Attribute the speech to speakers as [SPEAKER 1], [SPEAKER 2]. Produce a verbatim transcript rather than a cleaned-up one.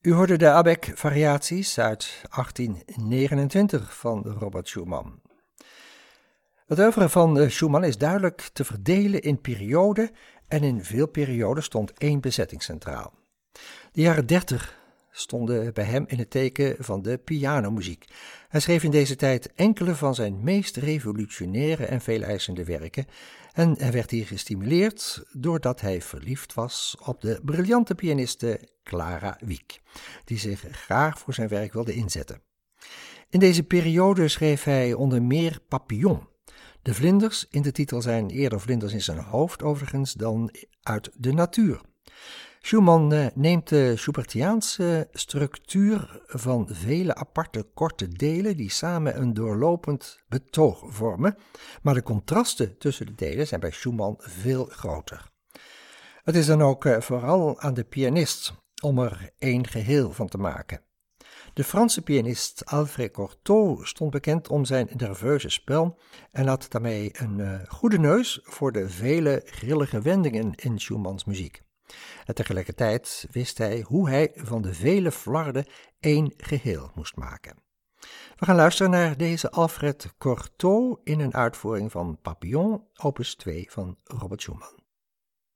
[SPEAKER 1] U hoorde de Abegg-variaties uit achttien negenentwintig van Robert Schumann. Het oeuvre van Schumann is duidelijk te verdelen in perioden en in veel perioden stond één bezetting centraal. De jaren dertig stonden bij hem in het teken van de pianomuziek. Hij schreef in deze tijd enkele van zijn meest revolutionaire en veeleisende werken en hij werd hier gestimuleerd doordat hij verliefd was op de briljante pianiste Clara Wieck, die zich graag voor zijn werk wilde inzetten. In deze periode schreef hij onder meer Papillon. De vlinders in de titel zijn eerder vlinders in zijn hoofd overigens dan uit de natuur. Schumann neemt de Schubertiaanse structuur van vele aparte korte delen die samen een doorlopend betoog vormen, maar de contrasten tussen de delen zijn bij Schumann veel groter. Het is dan ook vooral aan de pianist om er één geheel van te maken. De Franse pianist Alfred Cortot stond bekend om zijn nerveuze spel en had daarmee een uh, goede neus voor de vele grillige wendingen in Schumanns muziek. En tegelijkertijd wist hij hoe hij van de vele flarden één geheel moest maken. We gaan luisteren naar deze Alfred Cortot in een uitvoering van Papillon, opus twee van Robert Schumann.